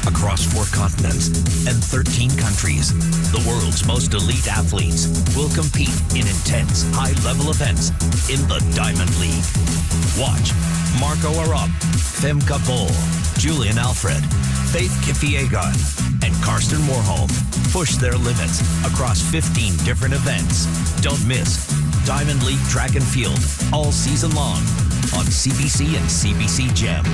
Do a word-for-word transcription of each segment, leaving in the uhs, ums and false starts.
across four continents and thirteen countries. The world's most elite athletes will compete in intense, high-level events in the Diamond League. Watch Marco Arop, Femke Bol, Julian Alfred, Faith Kipyegon, and Karsten Warholm push their limits across fifteen different events. Don't miss Diamond League Track and Field all season long on C B C and C B C Gem.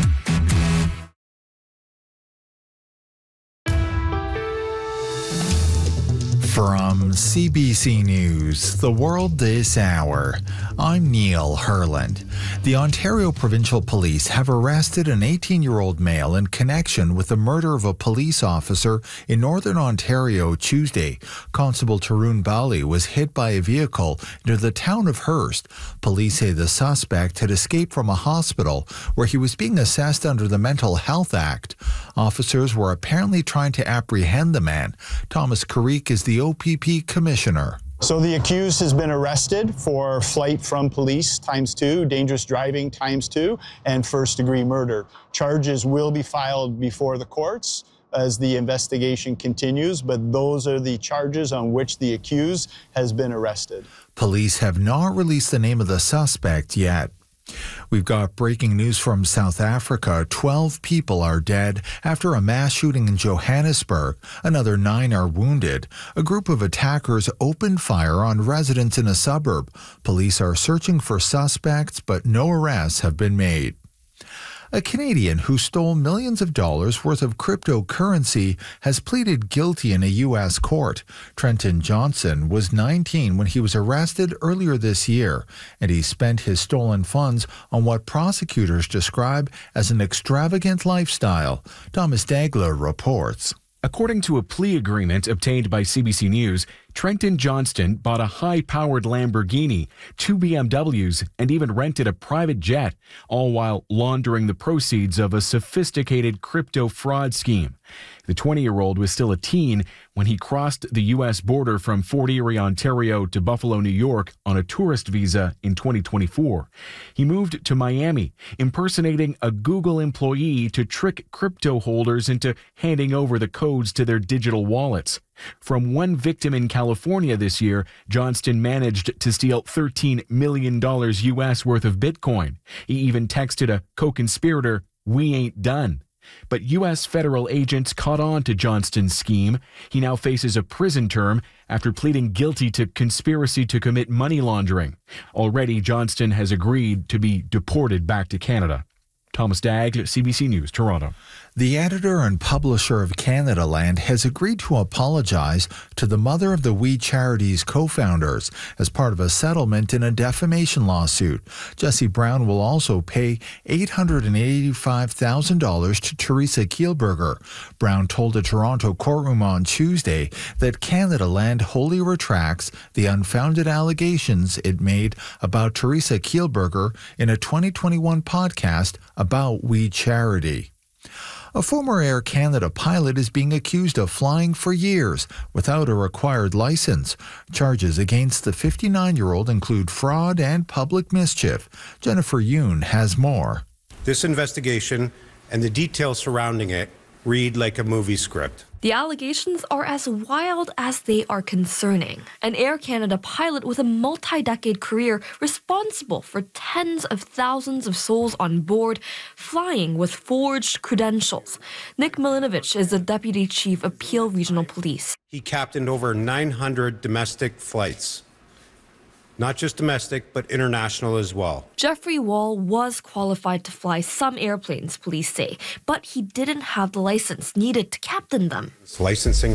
From C B C News, The World This Hour, I'm Neil Herland. The Ontario Provincial Police have arrested an eighteen-year-old male in connection with the murder of a police officer in Northern Ontario Tuesday. Constable Tarun Bali was hit by a vehicle near the town of Hearst. Police say the suspect had escaped from a hospital where he was being assessed under the Mental Health Act. Officers were apparently trying to apprehend the man. Thomas Carrique is the O P P Commissioner. So the accused has been arrested for flight from police times two, dangerous driving times two, and first-degree murder. Charges will be filed before the courts as the investigation continues, but those are the charges on which the accused has been arrested. Police have not released the name of the suspect yet. We've got breaking news from South Africa. Twelve people are dead after a mass shooting in Johannesburg. Another nine are wounded. A group of attackers opened fire on residents in a suburb. Police are searching for suspects, but no arrests have been made. A Canadian who stole millions of dollars worth of cryptocurrency has pleaded guilty in a U S court. Trenton Johnson was nineteen when he was arrested earlier this year, and he spent his stolen funds on what prosecutors describe as an extravagant lifestyle. Thomas Dagler reports. According to a plea agreement obtained by C B C News, Trenton Johnston bought a high-powered Lamborghini, two B M Ws, and even rented a private jet, all while laundering the proceeds of a sophisticated crypto fraud scheme. The twenty-year-old was still a teen when he crossed the U S border from Fort Erie, Ontario to Buffalo, New York on a tourist visa in twenty twenty-four. He moved to Miami, impersonating a Google employee to trick crypto holders into handing over the codes to their digital wallets. From one victim in California this year, Johnston managed to steal thirteen million dollars U S worth of Bitcoin. He even texted a co-conspirator, "We ain't done." But U S federal agents caught on to Johnston's scheme. He now faces a prison term after pleading guilty to conspiracy to commit money laundering. Already, Johnston has agreed to be deported back to Canada. Thomas Dagg, C B C News, Toronto. The editor and publisher of Canadaland has agreed to apologize to the mother of the We Charities co-founders as part of a settlement in a defamation lawsuit. Jesse Brown will also pay eight hundred eighty-five thousand dollars to Teresa Kielburger. Brown told a Toronto courtroom on Tuesday that Canadaland wholly retracts the unfounded allegations it made about Teresa Kielburger in a twenty twenty-one podcast about We Charity. A former Air Canada pilot is being accused of flying for years without a required license. Charges against the fifty-nine-year-old include fraud and public mischief. Jennifer Yoon has more. This investigation and the details surrounding it read like a movie script. The allegations are as wild as they are concerning. An Air Canada pilot with a multi-decade career responsible for tens of thousands of souls on board, flying with forged credentials. Nick Milinovich is the Deputy Chief of Peel Regional Police. He captained over nine hundred domestic flights. Not just domestic, but international as well. Jeffrey Wall was qualified to fly some airplanes, police say, but he didn't have the license needed to captain them. Licensing